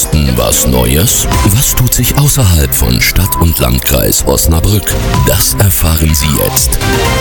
Osten was Neues? Was tut sich außerhalb von Stadt und Landkreis Osnabrück? Das erfahren Sie jetzt.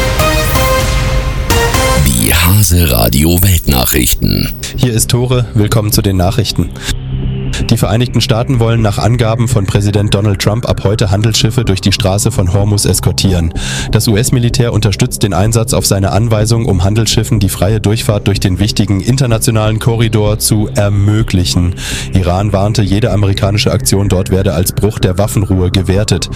Die Hase Radio Weltnachrichten. Hier ist Tore, willkommen zu den Nachrichten. Die Vereinigten Staaten wollen nach Angaben von Präsident Donald Trump ab heute Handelsschiffe durch die Straße von Hormuz eskortieren. Das US-Militär unterstützt den Einsatz auf seine Anweisung, um Handelsschiffen die freie Durchfahrt durch den wichtigen internationalen Korridor zu ermöglichen. Iran warnte, jede amerikanische Aktion dort werde als Bruch der Waffenruhe gewertet.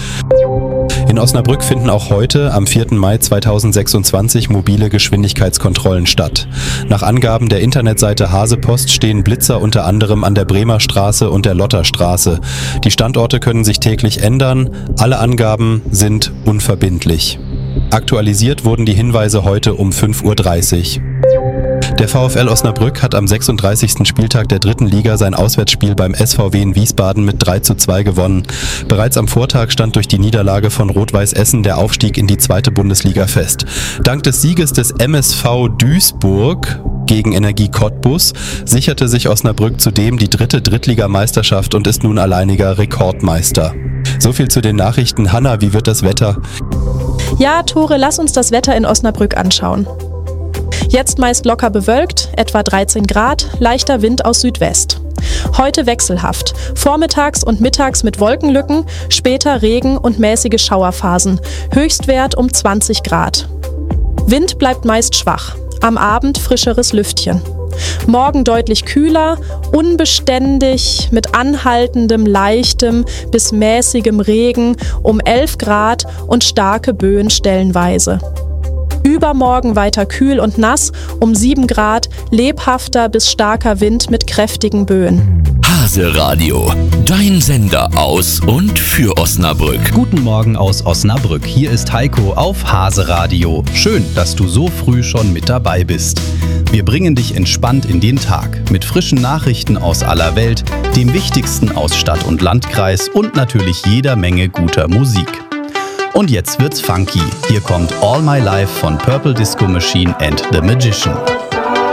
In Osnabrück finden auch heute, am 4. Mai 2026, mobile Geschwindigkeitskontrollen statt. Nach Angaben der Internetseite Hasepost stehen Blitzer unter anderem an der Bremer Straße und der Lotterstraße. Die Standorte können sich täglich ändern, alle Angaben sind unverbindlich. Aktualisiert wurden die Hinweise heute um 5:30 Uhr. Der VfL Osnabrück hat am 36. Spieltag der 3. Liga sein Auswärtsspiel beim SVW in Wiesbaden mit 3:2 gewonnen. Bereits am Vortag stand durch die Niederlage von Rot-Weiß Essen der Aufstieg in die 2. Bundesliga fest. Dank des Sieges des MSV Duisburg gegen Energie Cottbus sicherte sich Osnabrück zudem die 3. Drittligameisterschaft und ist nun alleiniger Rekordmeister. So viel zu den Nachrichten. Hanna, wie wird das Wetter? Ja, Tore, lass uns das Wetter in Osnabrück anschauen. Jetzt meist locker bewölkt, etwa 13 Grad, leichter Wind aus Südwest. Heute wechselhaft, vormittags und mittags mit Wolkenlücken, später Regen und mäßige Schauerphasen, Höchstwert um 20 Grad. Wind bleibt meist schwach, am Abend frischeres Lüftchen. Morgen deutlich kühler, unbeständig, mit anhaltendem, leichtem bis mäßigem Regen um 11 Grad und starke Böen stellenweise. Übermorgen weiter kühl und nass, um 7 Grad, lebhafter bis starker Wind mit kräftigen Böen. Hase Radio, dein Sender aus und für Osnabrück. Guten Morgen aus Osnabrück, hier ist Heiko auf Hase Radio. Schön, dass du so früh schon mit dabei bist. Wir bringen dich entspannt in den Tag mit frischen Nachrichten aus aller Welt, dem Wichtigsten aus Stadt und Landkreis und natürlich jeder Menge guter Musik. Und jetzt wird's funky. Hier kommt All My Life von Purple Disco Machine and The Magician.